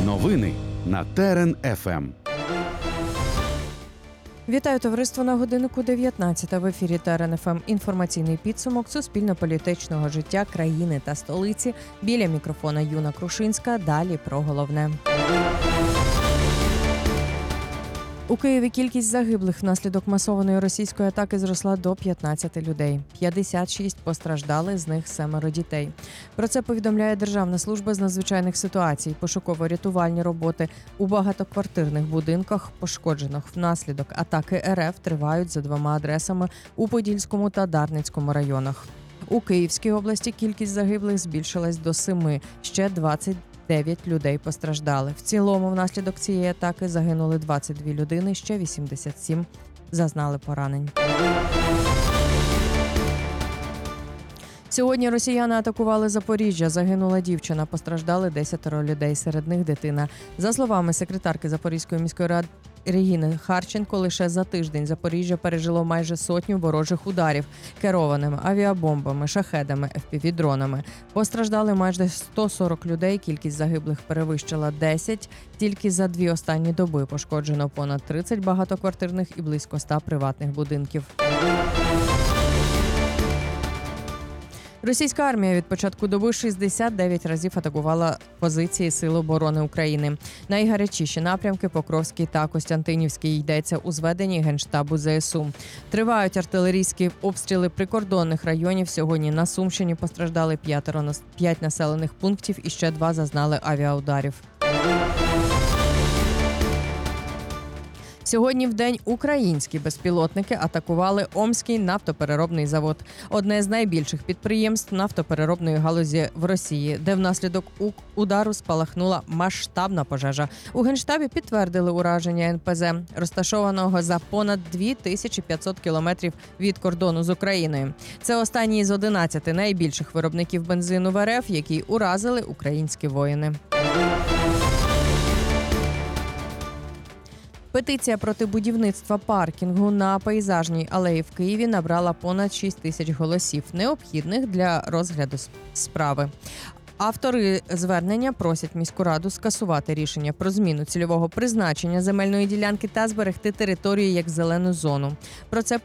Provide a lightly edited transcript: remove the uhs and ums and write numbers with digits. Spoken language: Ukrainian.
Новини на Терен ФМ. Вітаю, товариство, на годиннику 19. В ефірі Терен ФМ. Інформаційний підсумок суспільно-політичного життя країни та столиці. Біля мікрофона Юна Крушинська. Далі про головне. У Києві кількість загиблих внаслідок масованої російської атаки зросла до 15 людей. 56 постраждали, з них 7 дітей. Про це повідомляє Державна служба з надзвичайних ситуацій. Пошуково-рятувальні роботи у багатоквартирних будинках, пошкоджених внаслідок атаки РФ, тривають за 2 адресами у Подільському та Дарницькому районах. У Київській області кількість загиблих збільшилась до 7, ще 29 людей постраждали. В цілому внаслідок цієї атаки загинули 22 людини, ще 87 зазнали поранень. Сьогодні росіяни атакували Запоріжжя. Загинула дівчина, постраждали 10 людей, серед них дитина. За словами секретарки Запорізької міської ради Регіни Харченко, лише за тиждень Запоріжжя пережило майже 100 ворожих ударів керованими авіабомбами, шахедами, FPV-дронами. Постраждали майже 140 людей, кількість загиблих перевищила 10. Тільки за 2 останні доби пошкоджено понад 30 багатоквартирних і близько 100 приватних будинків. Російська армія від початку доби 69 разів атакувала позиції Сил оборони України. Найгарячіші напрямки – Покровський та Костянтинівський, йдеться у зведенні Генштабу ЗСУ. Тривають артилерійські обстріли прикордонних районів. Сьогодні на Сумщині постраждали 5 населених пунктів і ще 2 зазнали авіаударів. Сьогодні вдень українські безпілотники атакували Омський нафтопереробний завод – одне з найбільших підприємств нафтопереробної галузі в Росії, де внаслідок удару спалахнула масштабна пожежа. У Генштабі підтвердили ураження НПЗ, розташованого за понад 2500 кілометрів від кордону з Україною. Це останній з 11 найбільших виробників бензину в РФ, які уразили українські воїни. Петиція проти будівництва паркінгу на Пейзажній алеї в Києві набрала понад 6 тисяч голосів, необхідних для розгляду справи. Автори звернення просять міську раду скасувати рішення про зміну цільового призначення земельної ділянки та зберегти територію як зелену зону. Про це